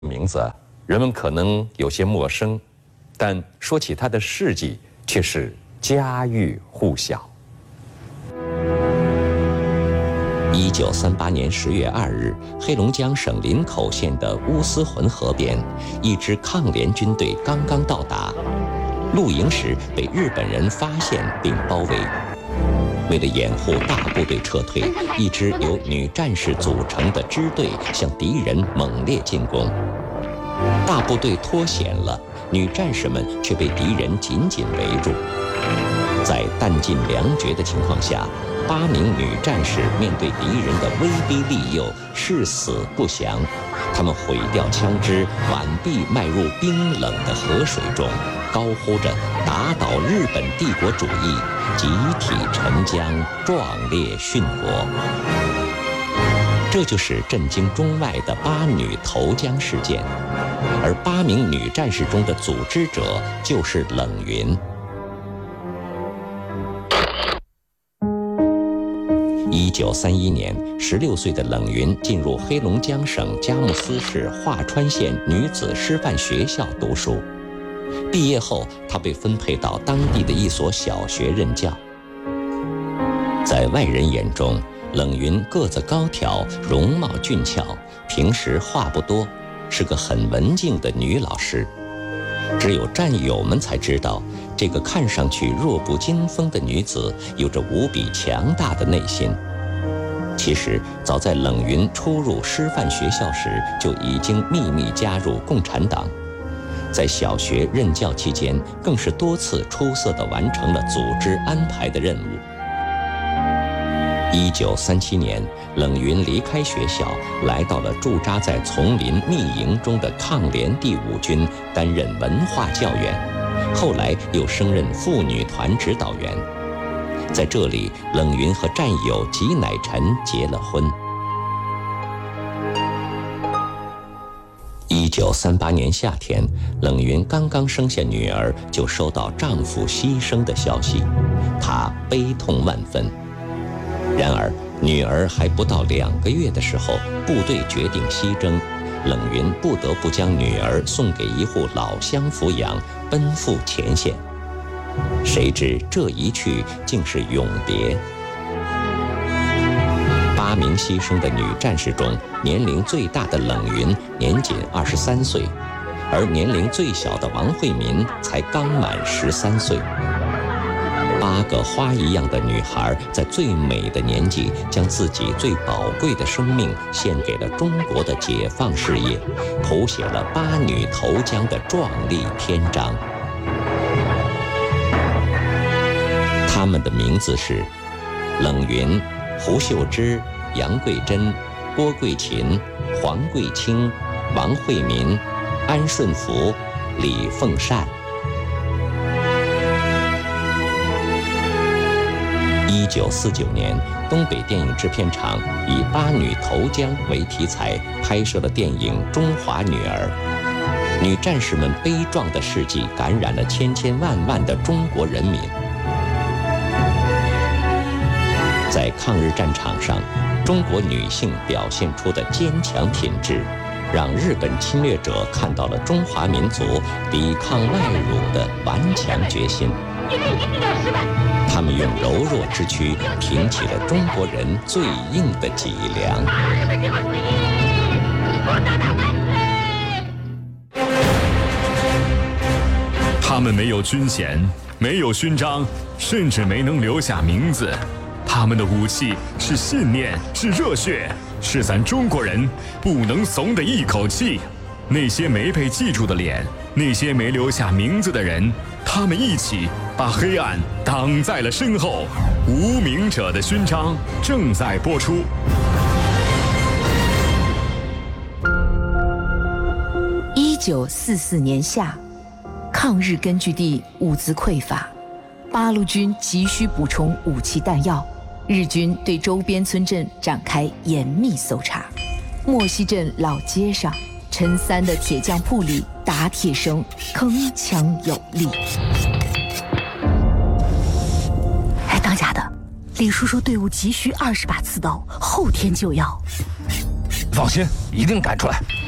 名字人们可能有些陌生，但说起他的事迹却是家喻户晓。 1938年10月2日，黑龙江省林口县的乌斯浑河边，一支抗联军队刚刚到达，露营时被日本人发现并包围。为了掩护大部队撤退，一支由女战士组成的支队向敌人猛烈进攻。大部队脱险了，女战士们却被敌人紧紧围住。在弹尽粮绝的情况下，8名女战士面对敌人的威逼利诱，誓死不降。他们毁掉枪支，挽臂迈入冰冷的河水中，高呼着“打倒日本帝国主义”，集体沉江，壮烈殉国。这就是震惊中外的8女投江事件，而8名女战士中的组织者就是冷云。1931年，16岁的冷云进入黑龙江省佳木斯市华川县女子师范学校读书。毕业后，她被分配到当地的一所小学任教。在外人眼中，冷云个子高挑，容貌俊俏，平时话不多，是个很文静的女老师。只有战友们才知道，这个看上去弱不禁风的女子有着无比强大的内心。其实早在冷云初入师范学校时，就已经秘密加入共产党。在小学任教期间，更是多次出色地完成了组织安排的任务。1937年，冷云离开学校，来到了驻扎在丛林密营中的抗联第5军，担任文化教员，后来又升任妇女团指导员。在这里，冷云和战友吉乃臣结了婚。1938年夏天，冷云刚刚生下女儿，就收到丈夫牺牲的消息，她悲痛万分。然而，女儿还不到2个月的时候，部队决定西征，冷云不得不将女儿送给一户老乡抚养，奔赴前线。谁知这一去竟是永别。8名牺牲的女战士中，年龄最大的冷云年仅23岁，而年龄最小的王惠民才刚满13岁。8个花一样的女孩在最美的年纪，将自己最宝贵的生命献给了中国的解放事业，谱写了8女投江的壮丽篇章。她们的名字是冷云、胡秀芝、杨桂珍、郭桂琴、黄桂清、王惠民、安顺福、李凤善。1949年，东北电影制片厂以8女投江为题材，拍摄了电影《中华女儿》。女战士们悲壮的事迹感染了千千万万的中国人民。在抗日战场上，中国女性表现出的坚强品质，让日本侵略者看到了中华民族抵抗外辱的顽强决心。他们用柔弱之躯挺起了中国人最硬的脊梁。 他们没有军衔，没有勋章，甚至没能留下名字。他们的武器是信念，是热血，是咱中国人不能怂的一口气。那些没被记住的脸，那些没留下名字的人，他们一起把黑暗挡在了身后。无名者的勋章正在播出。 1944年夏，抗日根据地物资匮乏，8路军急需补充武器弹药。日军对周边村镇展开严密搜查。莫西镇老街上，陈三的铁匠铺里，打铁声铿锵有力。 哎，当家的，李叔说队伍急需20把刺刀，后天就要。 放心，一定赶出来。